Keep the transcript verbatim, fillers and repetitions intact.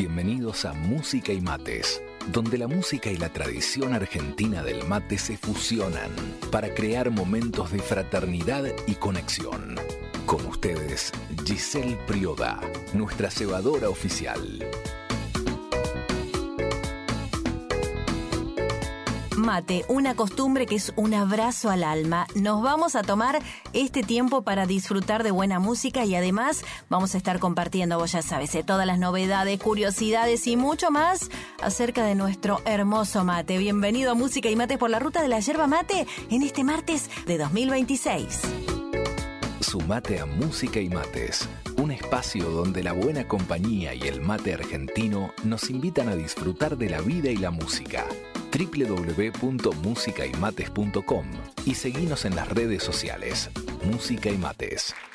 Bienvenidos a Música y Mates, donde la música y la tradición argentina del mate se fusionan para crear momentos de fraternidad y conexión. Con ustedes, Giselle Prioda, nuestra cebadora oficial. Mate, una costumbre que es un abrazo al alma. Nos vamos a tomar este tiempo para disfrutar de buena música y además vamos a estar compartiendo, vos ya sabes, eh, todas las novedades, curiosidades y mucho más acerca de nuestro hermoso mate. Bienvenido a Música y Mates por la Ruta de la Yerba Mate en este martes de dos mil veintiséis. Sumate a Música y Mates, un espacio donde la buena compañía y el mate argentino nos invitan a disfrutar de la vida y la música. doble u doble u doble u punto música y mates punto com y seguinos en las redes sociales. Música y Mates.